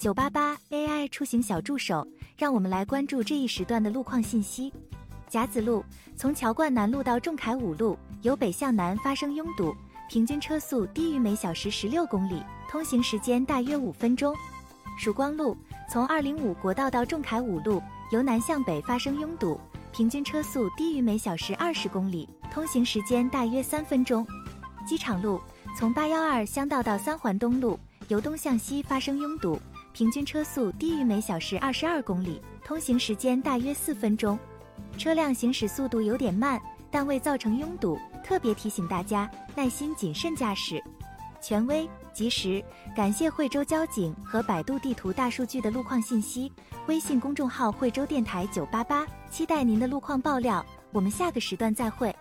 988 AI 出行小助手，让我们来关注这一时段的路况信息。甲子路从桥冠南路到仲恺五路，由北向南发生拥堵，平均车速低于每小时16公里，通行时间大约5分钟。曙光路从205国道到仲恺五路，由南向北发生拥堵，平均车速低于每小时20公里，通行时间大约3分钟。机场路从812乡道到三环东路，由东向西发生拥堵，平均车速低于每小时22公里，通行时间大约4分钟。车辆行驶速度有点慢，但未造成拥堵，特别提醒大家耐心谨慎驾驶。权威及时，感谢惠州交警和百度地图大数据的路况信息。微信公众号惠州电台988，期待您的路况爆料。我们下个时段再会。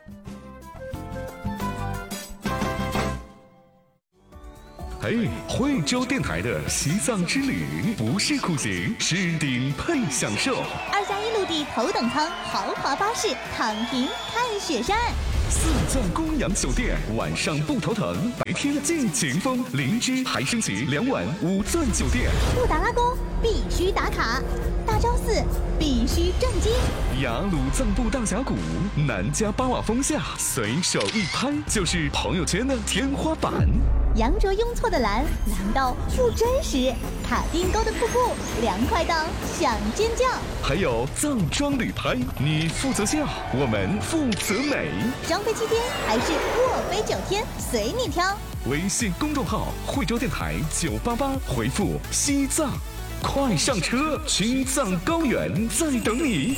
嘿，惠州电台的西藏之旅不是苦行，是顶配享受。 2+1陆地头等舱豪华巴士，躺平看雪山。 4钻公羊酒店，晚上不头疼，白天尽情疯。灵芝还升级2晚5钻酒店。 布达拉宫必须打卡，大昭寺必须震惊。 雅鲁藏布大峡谷，南迦巴瓦峰下，随手一拍就是朋友圈的天花板。 羊卓雍措的蓝难道不真实？卡丁沟的瀑布凉快到想尖叫。 还有藏装旅拍，你负责笑，我们负责美。 双飞7天还是卧飞9天，随你挑。 微信公众号惠州电台988，回复西藏，快上车，青藏高原在等你。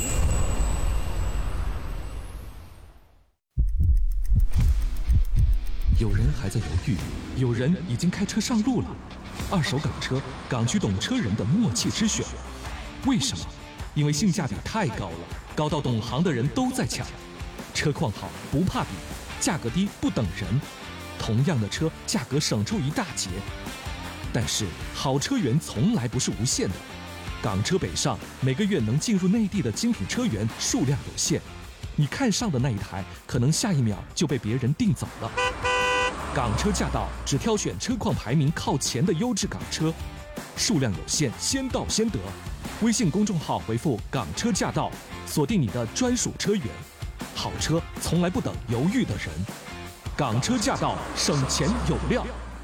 有人还在犹豫，有人已经开车上路了。二手港车，港区懂车人的默契之选。为什么？因为性价比太高了，高到懂行的人都在抢。车况好不怕比，价格低不等人。同样的车，价格省出一大截。但是好车源从来不是无限的，港车北上每个月能进入内地的精品车源数量有限，你看上的那一台，可能下一秒就被别人订走了。港车驾到只挑选车况排名靠前的优质港车，数量有限，先到先得。微信公众号回复港车驾到，锁定你的专属车源。好车从来不等犹豫的人，港车驾到，省钱有料。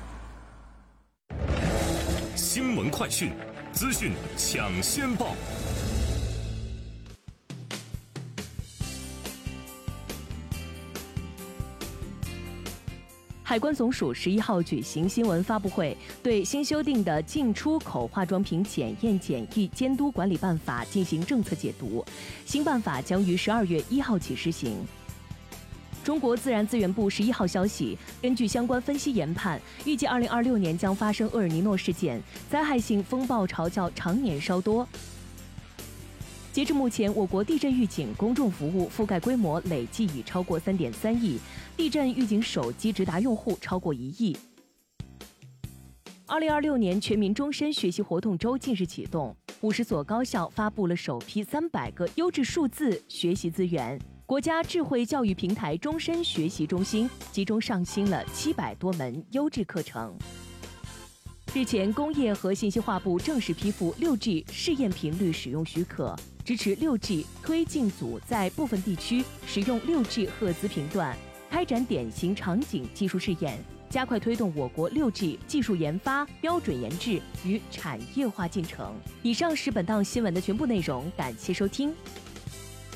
新闻快讯，资讯抢先报。 海关总署11号举行新闻发布会，对新修订的进出口化妆品检验检疫监督管理办法进行政策解读。新办法将于12月1号起施行。中国自然资源部11号消息，根据相关分析研判，预计2026年将发生厄尔尼诺事件，灾害性风暴潮较常年稍多。截至目前，我国地震预警公众服务覆盖规模累计已超过3.3亿，地震预警手机直达用户超过1亿。2026年全民终身学习活动周近日启动，50所高校发布了首批300个优质数字学习资源。国家智慧教育平台终身学习中心集中上新了700多门优质课程。日前，工业和信息化部正式批复 6G 试验频率使用许可，支持 6G 推进组在部分地区使用 6G 赫兹频段，开展典型场景技术试验，加快推动我国 6G 技术研发、标准研制与产业化进程。以上是本档新闻的全部内容，感谢收听。